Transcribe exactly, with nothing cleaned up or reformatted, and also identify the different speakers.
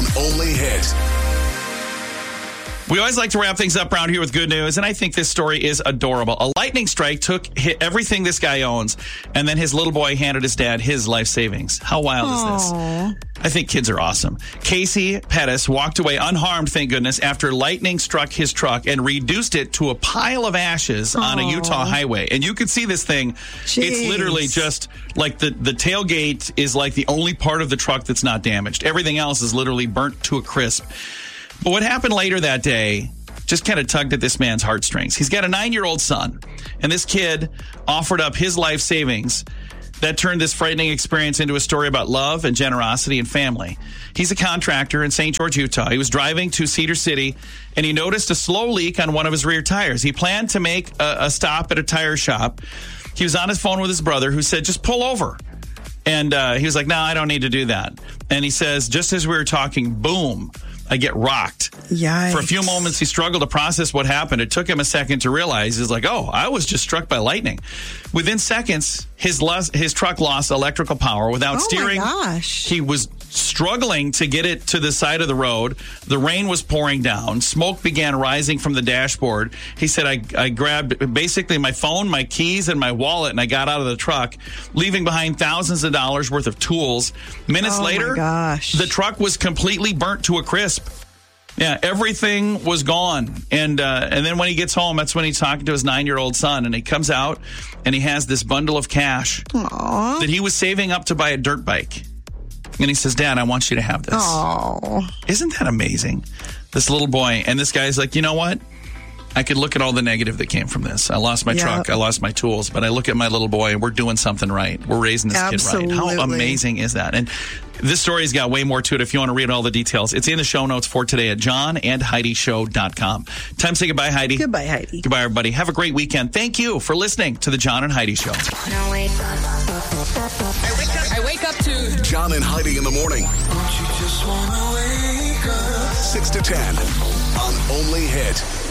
Speaker 1: Only Hit.
Speaker 2: We always like to wrap things up around here with good news, and I think this story is adorable. A lightning strike took hit everything this guy owns, and then his little boy handed his dad his life savings. How wild
Speaker 3: Aww.
Speaker 2: is this? I think kids are awesome. Casey Pettis walked away unharmed, thank goodness, after lightning struck his truck and reduced it to a pile of ashes Aww. on a Utah highway. And you can see this thing.
Speaker 3: Jeez.
Speaker 2: It's literally just like the, the tailgate is like the only part of the truck that's not damaged. Everything else is literally burnt to a crisp. But what happened later that day just kind of tugged at this man's heartstrings. He's got a nine-year-old son, and this kid offered up his life savings. That turned this frightening experience into a story about love and generosity and family. He's a contractor in Saint George, Utah. He was driving to Cedar City, and he noticed a slow leak on one of his rear tires. He planned to make a, a stop at a tire shop. He was on his phone with his brother, who said, just pull over. And uh, he was like, no, I don't need to do that. And he says, just as we were talking, boom, I get rocked.
Speaker 3: Yikes.
Speaker 2: For a few moments, he struggled to process what happened. It took him a second to realize. He's like, oh, I was just struck by lightning. Within seconds, his los- his truck lost electrical power without
Speaker 3: oh
Speaker 2: steering.
Speaker 3: My gosh.
Speaker 2: He was struggling to get it to the side of the road. The rain was pouring down. Smoke began rising from the dashboard. He said, I, I grabbed basically my phone, my keys, and my wallet, and I got out of the truck, leaving behind thousands of dollars worth of tools. Minutes
Speaker 3: oh
Speaker 2: later,
Speaker 3: my gosh.
Speaker 2: the truck was completely burnt to a crisp. Yeah, everything was gone. And uh, and then when he gets home, that's when he's talking to his nine-year-old son. And he comes out, and he has this bundle of cash
Speaker 3: Aww.
Speaker 2: that he was saving up to buy a dirt bike. And he says, Dad, I want you to have this.
Speaker 3: Oh,
Speaker 2: Isn't that amazing? This little boy. And this guy's like, you know what? I could look at all the negative that came from this. I lost my
Speaker 3: Yep.
Speaker 2: truck. I lost my tools. But I look at my little boy, and we're doing something right. We're raising this
Speaker 3: Absolutely.
Speaker 2: kid right. How amazing is that? And this story's got way more to it. If you want to read all the details, it's in the show notes for today at john and heidi show dot com. Time to say goodbye, Heidi.
Speaker 3: Goodbye, Heidi.
Speaker 2: Goodbye, everybody. Have a great weekend. Thank you for listening to the John and Heidi Show.
Speaker 4: I wake up, I wake up to
Speaker 1: John and Heidi in the morning.
Speaker 5: Don't you just wanna wake up?
Speaker 1: six to ten on Only Hit.